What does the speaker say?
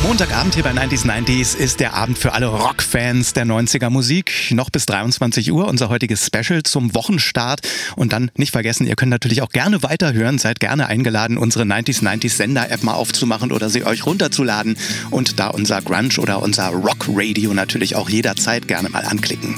Montagabend hier bei 90s ist der Abend für alle Rockfans der 90er Musik. Noch bis 23 Uhr unser heutiges Special zum Wochenstart. Und dann nicht vergessen, ihr könnt natürlich auch gerne weiterhören. Seid gerne eingeladen, unsere 90s Sender-App mal aufzumachen oder sie euch runterzuladen. Und da unser Grunge oder unser Rock-Radio natürlich auch jederzeit gerne mal anklicken.